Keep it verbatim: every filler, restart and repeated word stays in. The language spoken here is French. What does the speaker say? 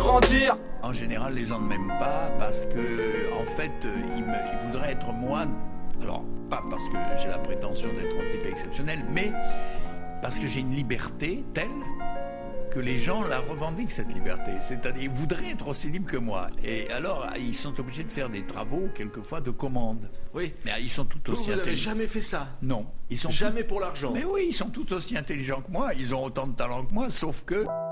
grandir. En général, les gens ne m'aiment pas parce que, en fait, ils, me, ils voudraient être moi. Alors, pas parce que j'ai la prétention d'être un type exceptionnel, mais parce que j'ai une liberté telle que les gens la revendiquent, cette liberté. C'est-à-dire, ils voudraient être aussi libres que moi. Et alors, ils sont obligés de faire des travaux, quelquefois, de commande. Oui. Mais ils sont tout aussi intelligents. Vous n'avez jamais fait ça? Non. Ils sont jamais tout... pour l'argent. Mais oui, ils sont tout aussi intelligents que moi. Ils ont autant de talent que moi, sauf que...